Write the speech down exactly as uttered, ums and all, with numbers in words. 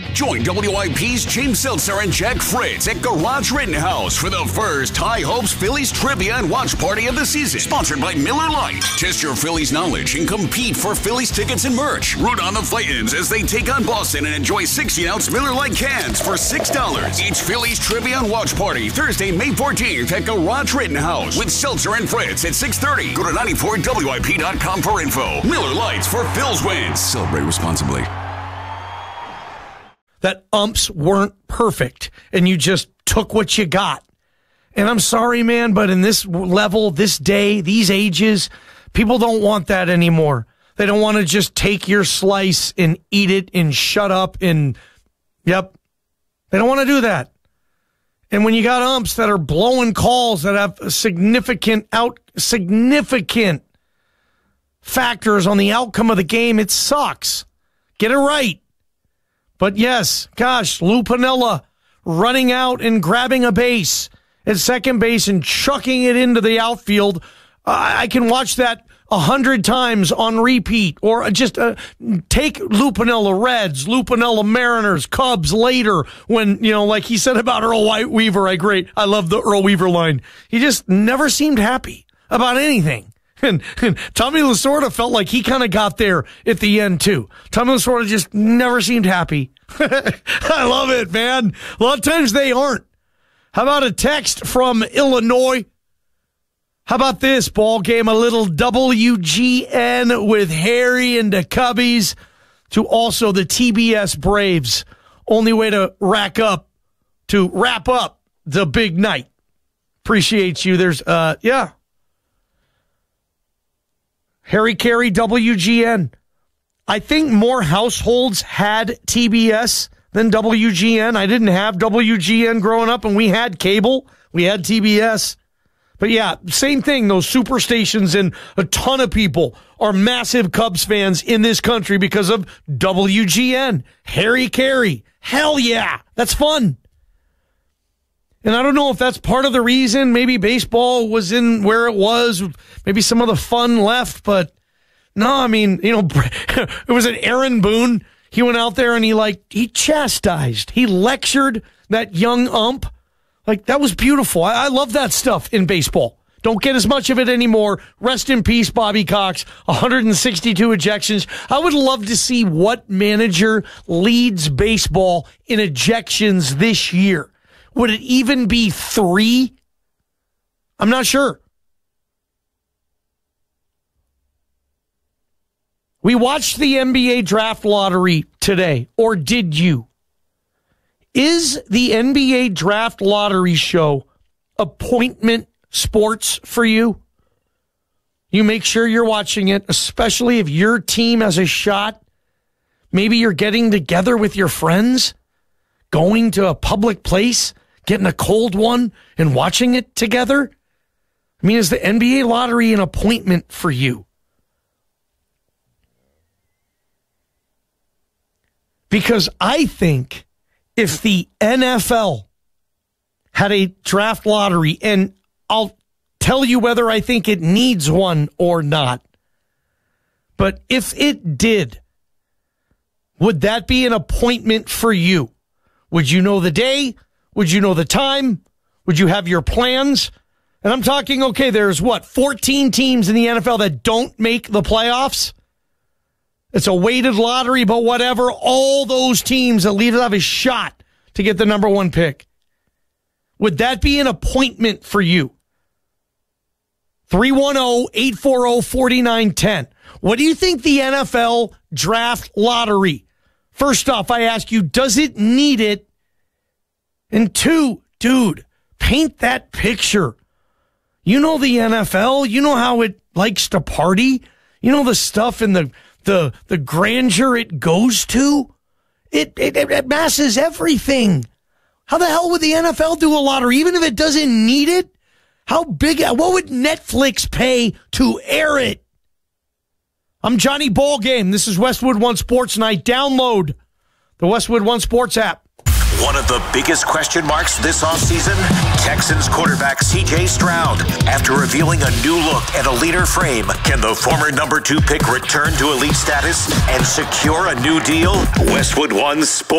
Join W I P's James Seltzer and Jack Fritz at Garage Rittenhouse for the first High Hopes Phillies trivia and watch party of the season. Sponsored by Miller Lite. Test your Phillies knowledge and compete for Phillies tickets and merch. Root on the Flaytons as they take on Boston and enjoy sixteen ounce Miller Lite cans for six dollars. Each Phillies trivia and watch party Thursday, May fourteenth at Garage Rittenhouse with Seltzer and Fritz at six thirty. Go to ninety-four W I P dot com for info. Miller Lites for Phil's wins. Celebrate responsibly. That umps weren't perfect and you just took what you got. And I'm sorry, man, but in this level, this day, these ages, people don't want that anymore. They don't want to just take your slice and eat it and shut up and, yep, they don't want to do that. And when you got umps that are blowing calls that have significant out, significant factors on the outcome of the game, it sucks. Get it right. But yes, gosh, Lou Piniella running out and grabbing a base at second base and chucking it into the outfield. Uh, I can watch that a hundred times on repeat, or just uh, take Lou Piniella Reds, Lou Piniella Mariners, Cubs later when, you know, like he said about Earl White Weaver, I great, I love the Earl Weaver line. He just never seemed happy about anything. And, and Tommy Lasorda felt like he kind of got there at the end, too. Tommy Lasorda just never seemed happy. I love it, man. A lot of times they aren't. How about a text from Illinois? How about this ball game? A little W G N with Harry and the Cubbies to also the T B S Braves. Only way to rack up, to wrap up the big night. Appreciate you. There's, uh, yeah. Harry Carey, W G N. I think more households had T B S than W G N. I didn't have W G N growing up, and we had cable. We had T B S. But yeah, same thing. Those super stations, and a ton of people are massive Cubs fans in this country because of W G N. Harry Carey. Hell yeah. That's fun. And I don't know if that's part of the reason. Maybe baseball was in where it was. Maybe some of the fun left. But no, I mean, you know, it was an Aaron Boone. He went out there and he like, he chastised. He lectured that young ump. Like, that was beautiful. I, I love that stuff in baseball. Don't get as much of it anymore. Rest in peace, Bobby Cox. one hundred sixty-two ejections. I would love to see what manager leads baseball in ejections this year. Would it even be three? I'm not sure. We watched the N B A draft lottery today, or did you? Is the N B A draft lottery show appointment sports for you? You make sure you're watching it, especially if your team has a shot. Maybe you're getting together with your friends, going to a public place, getting a cold one and watching it together. I mean, is the N B A lottery an appointment for you? Because I think if the N F L had a draft lottery, and I'll tell you whether I think it needs one or not, but if it did, would that be an appointment for you? Would you know the day? Would you know the time? Would you have your plans? And I'm talking, okay, there's what, fourteen teams in the N F L that don't make the playoffs? It's a weighted lottery, but whatever. All those teams at least have a shot to get the number one pick. Would that be an appointment for you? three one zero, eight four zero, four nine one zero. What do you think the N F L draft lottery? First off, I ask you, does it need it? And two, dude, paint that picture. You know the N F L. You know how it likes to party. You know the stuff in the the the grandeur it goes to. It it, it masses everything. How the hell would the N F L do a lottery, even if it doesn't need it? How big? What would Netflix pay to air it? I'm Johnny Ballgame. This is Westwood One Sports Night. Download the Westwood One Sports app. One of the biggest question marks this offseason, Texans quarterback C J Stroud. After revealing a new look and a leaner frame, can the former number two pick return to elite status and secure a new deal? Westwood One Sports.